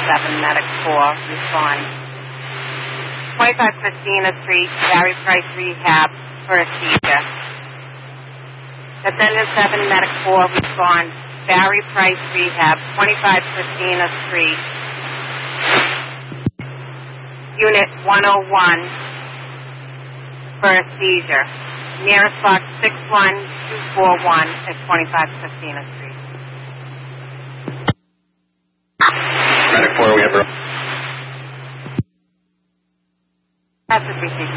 10-7, Medic 4, respond. 25 Christina Street, Barry Price Rehab for a seizure. The 10-7, Medic 4, respond. Barry Price Rehab, 25 Christina Street. Unit 101 for a seizure. Nearest box 61241 at 25 Christina Street. Medic 4, we have a... That's a received